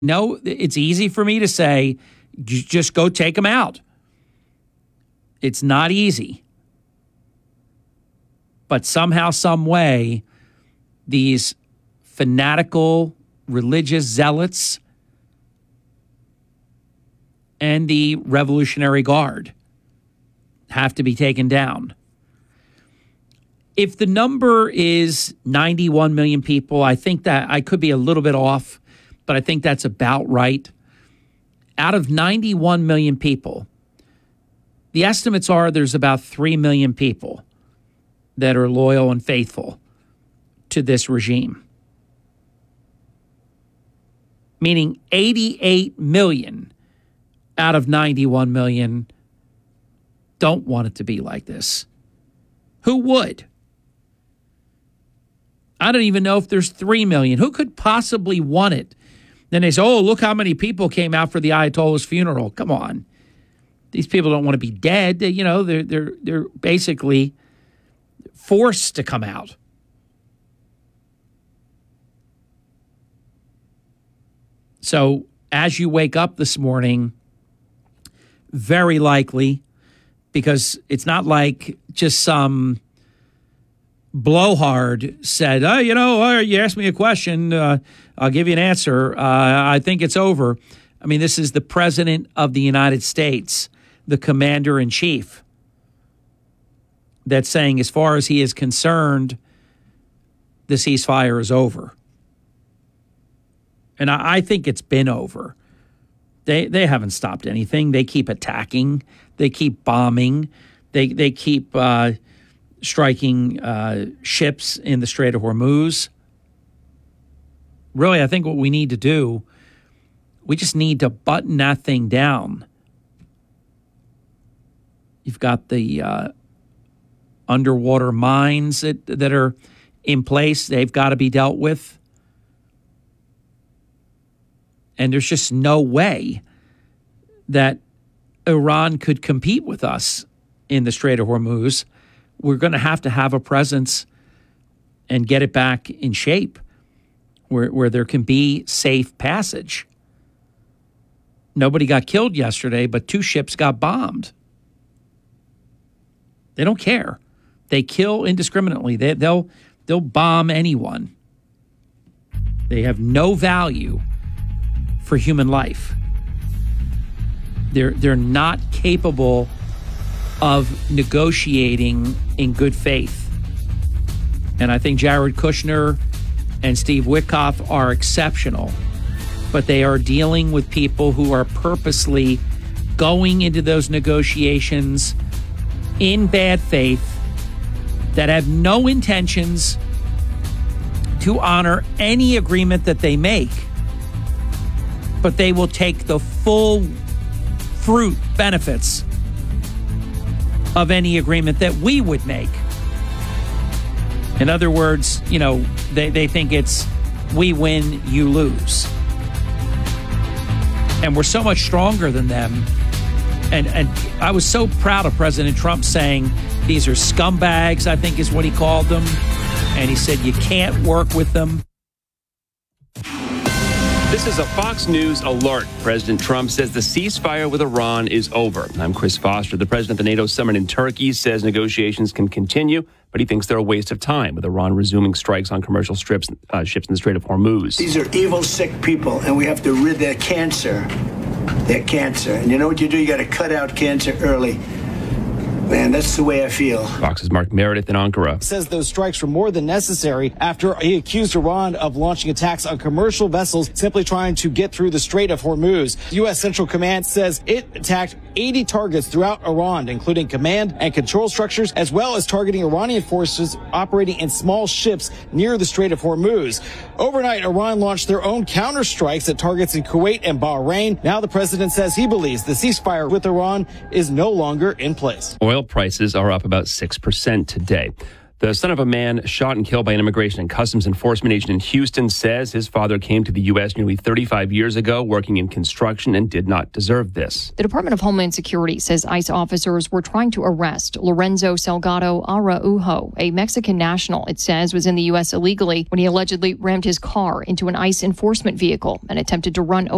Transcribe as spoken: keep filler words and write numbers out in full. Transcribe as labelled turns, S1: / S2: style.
S1: No, it's easy for me to say, just go take them out. It's not easy. But somehow, some way, these fanatical religious zealots and the Revolutionary Guard have to be taken down. If the number is ninety-one million people, I think that I could be a little bit off, but I think that's about right. Out of ninety-one million people, the estimates are there's about three million people that are loyal and faithful to this regime. Meaning eighty-eight million out of ninety-one million don't want it to be like this. Who would? I don't even know if there's three million. Who could possibly want it? Then they say, oh, look how many people came out for the Ayatollah's funeral. Come on. These people don't want to be dead. They, you know, they're, they're, they're basically forced to come out. So as you wake up this morning, very likely, because it's not like just some blowhard said, oh, you know, oh, you asked me a question, uh, I'll give you an answer. Uh, I think it's over. I mean, this is the President of the United States, the Commander-in-Chief, that's saying, as far as he is concerned, the ceasefire is over. And I, I think it's been over. They they haven't stopped anything. They keep attacking. They keep bombing. They they keep uh, striking uh, ships in the Strait of Hormuz. Really, I think what we need to do, we just need to button that thing down. You've got the uh, underwater mines that, that are in place. They've got to be dealt with. And there's just no way that Iran could compete with us in the Strait of Hormuz. We're going to have to have a presence and get it back in shape where, where there can be safe passage. Nobody got killed yesterday, but two ships got bombed. They don't care. They kill indiscriminately. They, they'll, they'll bomb anyone. They have no value for human life. They're they're not capable of negotiating in good faith. And I think Jared Kushner and Steve Witkoff are exceptional, but they are dealing with people who are purposely going into those negotiations in bad faith, that have no intentions to honor any agreement that they make. But they will take the full fruit benefits of any agreement that we would make. In other words, you know, they, they think it's we win, you lose. And we're so much stronger than them. And, and I was so proud of President Trump saying these are scumbags, I think is what he called them. And he said you can't work with them.
S2: This is a Fox News alert. President Trump says the ceasefire with Iran is over. I'm Chris Foster. The president of the NATO summit in Turkey says negotiations can continue, but he thinks they're a waste of time with Iran resuming strikes on commercial strips, uh, ships in the Strait of Hormuz.
S3: These are evil, sick people, and we have to rid their cancer. Their cancer. And you know what you do? You got to cut out cancer early. Man, that's the way I feel.
S2: Fox's Mark Meredith in Ankara
S4: says those strikes were more than necessary after he accused Iran of launching attacks on commercial vessels simply trying to get through the Strait of Hormuz. U S. Central Command says it attacked eighty targets throughout Iran, including command and control structures, as well as targeting Iranian forces operating in small ships near the Strait of Hormuz. Overnight, Iran launched their own counterstrikes at targets in Kuwait and Bahrain. Now the president says he believes the ceasefire with Iran is no longer in place.
S2: Oil prices are up about six percent today. The son of a man shot and killed by an immigration and customs enforcement agent in Houston says his father came to the U S nearly thirty-five years ago working in construction and did not deserve this.
S5: The Department of Homeland Security says ICE officers were trying to arrest Lorenzo Salgado Araujo, a Mexican national it says was in the U S illegally when he allegedly rammed his car into an ICE enforcement vehicle and attempted to run over